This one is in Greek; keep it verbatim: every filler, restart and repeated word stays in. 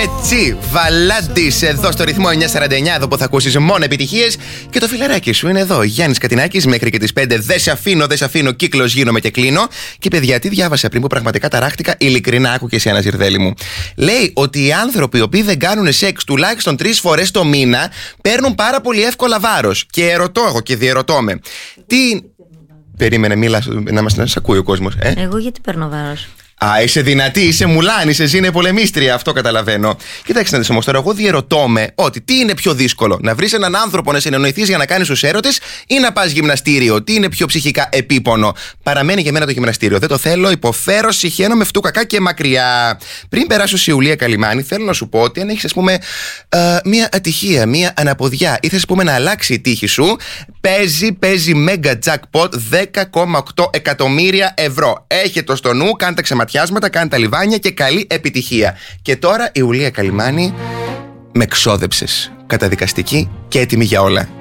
Έτσι, Βαλάντης εδώ στο ρυθμό εννιά σαράντα εννιά, εδώ που θα ακούσεις μόνο επιτυχίες. Και το φιλαράκι σου είναι εδώ, Γιάννης Κατινάκης, μέχρι και τις πέντε. Δεν σε αφήνω, δεν σε αφήνω, κύκλος γίνομαι και κλείνω. Και παιδιά, τι διάβασα πριν που πραγματικά ταράχτηκα, ειλικρινά, άκου και εσύ ένα ζυρδέλη μου. Λέει ότι οι άνθρωποι οι οποίοι δεν κάνουν σεξ τουλάχιστον τρεις φορές το μήνα παίρνουν πάρα πολύ εύκολα βάρος. Και ερωτώ εγώ και διερωτώ με. Τι. Περίμενε, μίλα, να μας να σε ακούει ο κόσμος. Ε? Εγώ γιατί παίρνω βάρος? Α, είσαι δυνατή, είσαι μουλάνη, είσαι ζήνε πολεμίστρια, αυτό καταλαβαίνω. Κοιτάξτε να δεις όμως τώρα, εγώ διερωτώ με ότι τι είναι πιο δύσκολο, να βρεις έναν άνθρωπο να συνεννοηθείς για να κάνεις τους έρωτες ή να πας γυμναστήριο? Τι είναι πιο ψυχικά επίπονο? Παραμένει για μένα το γυμναστήριο. Δεν το θέλω, υποφέρω, συχαίνω με φτού κακά και μακριά. Πριν περάσω σε Ιουλία Καλιμάνη, θέλω να σου πω ότι αν έχεις, ας πούμε, α, μία ατυχία, μία αναποδιά ή θες, ας πούμε, να αλλάξει η τύχη σου, παίζει, παίζει Mega Jackpot δέκα κόμμα οκτώ εκατομμύρια ευρώ. Έχετε το στο νου, κάντε ξεματιάσματα, κάντε τα λιβάνια και καλή επιτυχία. Και τώρα η Ιουλία Καλιμάνη με ξόδεψες. Καταδικαστική και έτοιμη για όλα.